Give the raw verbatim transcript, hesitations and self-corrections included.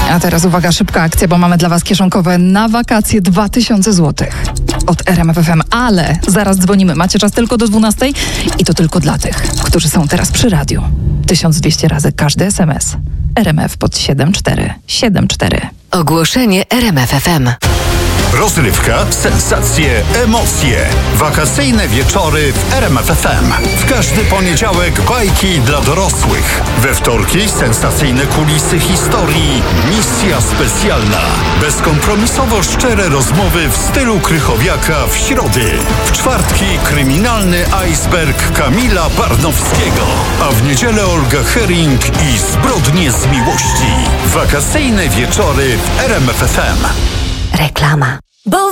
A teraz uwaga, szybka akcja, bo mamy dla Was kieszonkowe na wakacje dwa tysiące złotych od R M F F M, ale zaraz dzwonimy. Macie czas tylko do dwunastej i to tylko dla tych, którzy są teraz przy radiu. tysiąc dwieście razy każdy S M S. R M F pod siedem cztery siedem cztery. Ogłoszenie R M F F M. Rozrywka, sensacje, emocje. Wakacyjne wieczory w R M F F M. W każdy poniedziałek bajki dla dorosłych. We wtorki sensacyjne kulisy historii. Misja specjalna. Bezkompromisowo szczere rozmowy w stylu Krychowiaka w środy. W czwartki kryminalny iceberg Kamila Barnowskiego. A w niedzielę Olga Hering i zbrodnie z miłości. Wakacyjne wieczory w R M F F M. Reklama. Bo